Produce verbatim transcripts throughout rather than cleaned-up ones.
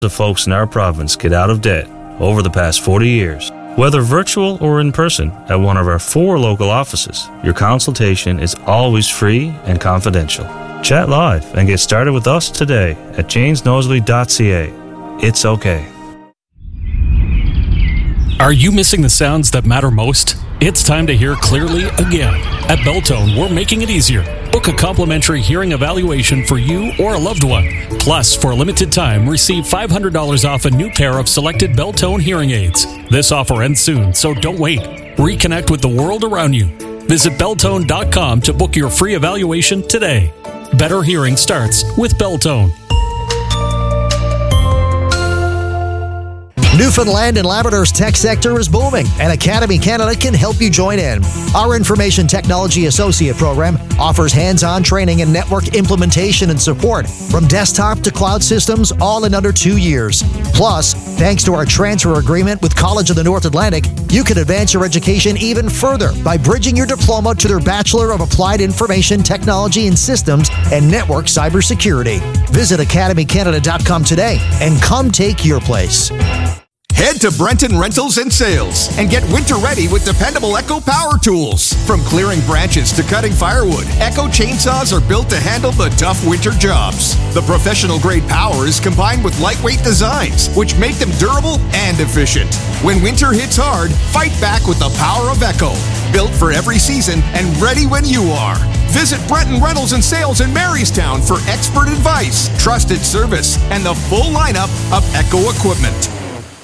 The folks in our province get out of debt over the past forty years. Whether virtual or in person at one of our four local offices, your consultation is always free and confidential. Chat live and get started with us today at janes nosley dot c a. It's okay. Are you missing the sounds that matter most? It's time to hear clearly again. At Beltone, we're making it easier. Book a complimentary hearing evaluation for you or a loved one. Plus, for a limited time, receive five hundred dollars off a new pair of selected Beltone hearing aids. This offer ends soon, so don't wait. Reconnect with the world around you. Visit beltone dot com to book your free evaluation today. Better hearing starts with Beltone. Newfoundland and Labrador's tech sector is booming, and Academy Canada can help you join in. Our Information Technology Associate program offers hands-on training in network implementation and support, from desktop to cloud systems, all in under two years. Plus, thanks to our transfer agreement with College of the North Atlantic, you can advance your education even further by bridging your diploma to their Bachelor of Applied Information Technology and Systems and Network Cybersecurity. Visit academy canada dot com today and come take your place. Head to Brenton Rentals and Sales and get winter ready with dependable Echo power tools. From clearing branches to cutting firewood, Echo chainsaws are built to handle the tough winter jobs. The professional grade power is combined with lightweight designs, which make them durable and efficient. When winter hits hard, fight back with the power of Echo. Built for every season and ready when you are. Visit Brenton Rentals and Sales in Marystown for expert advice, trusted service, and the full lineup of Echo equipment.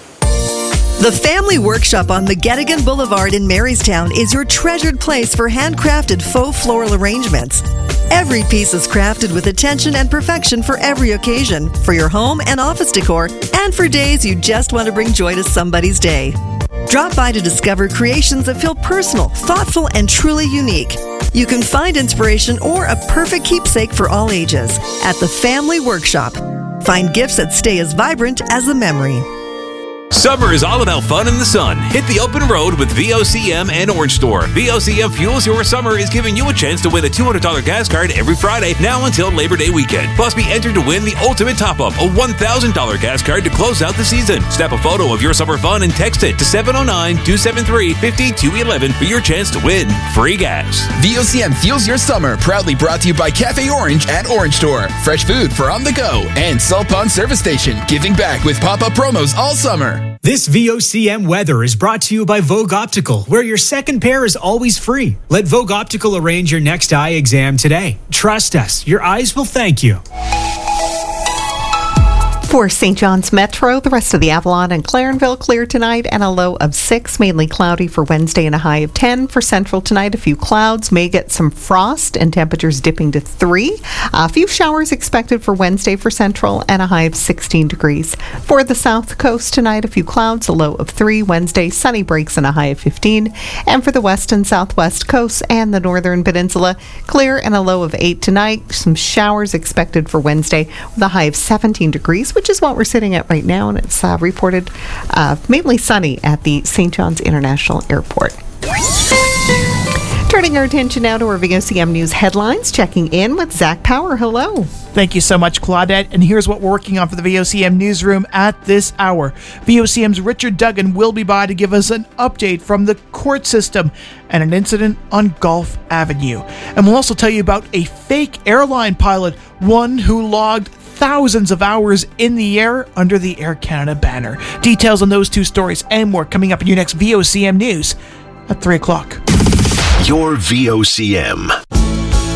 The Family Workshop on McGettigan Boulevard in Marystown is your treasured place for handcrafted faux floral arrangements. Every piece is crafted with attention and perfection for every occasion, for your home and office decor, and for days you just want to bring joy to somebody's day. Drop by to discover creations that feel personal, thoughtful, and truly unique. You can find inspiration or a perfect keepsake for all ages at the Family Workshop. Find gifts that stay as vibrant as the memory. Summer is all about fun in the sun. Hit the open road with V O C M and Orange Store. V O C M Fuels Your Summer is giving you a chance to win a two hundred dollars gas card every Friday, now until Labor Day weekend. Plus, be entered to win the ultimate top-up, a one thousand dollars gas card to close out the season. Snap a photo of your summer fun and text it to seven oh nine, two seven three, five two one one for your chance to win free gas. V O C M Fuels Your Summer, proudly brought to you by Cafe Orange at Orange Store. Fresh food for on the go. And Salt Pond Service Station, giving back with pop-up promos all summer. This V O C M weather is brought to you by Vogue Optical, where your second pair is always free. Let Vogue Optical arrange your next eye exam today. Trust us, your eyes will thank you. For Saint John's Metro, the rest of the Avalon and Clarenville clear tonight and a low of six, mainly cloudy for Wednesday and a high of ten. For Central tonight, a few clouds, may get some frost and temperatures dipping to three. A few showers expected for Wednesday for Central and a high of sixteen degrees. For the South Coast tonight, a few clouds, a low of three. Wednesday, sunny breaks and a high of fifteen. And for the West and Southwest coasts and the Northern Peninsula, clear and a low of eight tonight. Some showers expected for Wednesday with a high of seventeen degrees, which is what we're sitting at right now, and it's uh, reported uh, mainly sunny at the Saint John's International Airport. Turning our attention now to our V O C M News headlines, checking in with Zach Power. Hello. Thank you so much, Claudette. And here's what we're working on for the V O C M newsroom at this hour. V O C M's Richard Duggan will be by to give us an update from the court system and an incident on Gulf Avenue. And we'll also tell you about a fake airline pilot, one who logged thousands of hours in the air under the Air Canada banner. Details on those two stories and more coming up in your next V O C M News at three o'clock. Your V O C M.